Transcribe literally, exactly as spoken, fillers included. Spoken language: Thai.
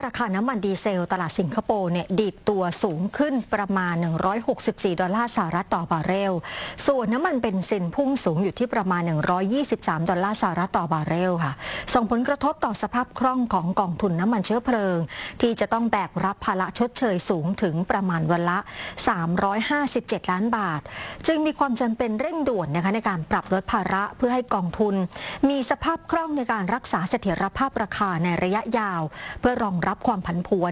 ราคาน้ำมันดีเซลตลาดสิงคโปร์เนี่ยดีดตัวสูงขึ้นประมาณหนึ่งร้อยหกสิบสี่ดอลลาร์สหรัฐต่อบาร์เรลส่วนน้ำมันเบนซินพุ่งสูงอยู่ที่ประมาณหนึ่งร้อยยี่สิบสามดอลลาร์สหรัฐต่อบาร์เรลค่ะส่งผลกระทบต่อสภาพคล่องของกองทุนน้ำมันเชื้อเพลิงที่จะต้องแบกรับภาระชดเชยสูงถึงประมาณวันละสามร้อยห้าสิบเจ็ดล้านบาทจึงมีความจำเป็นเร่งด่วนนะคะในการปรับลดภาระเพื่อให้กองทุนมีสภาพคล่องในการรักษาเสถียรภาพราคาในระยะยาวเพื่อรองรับความผันผวน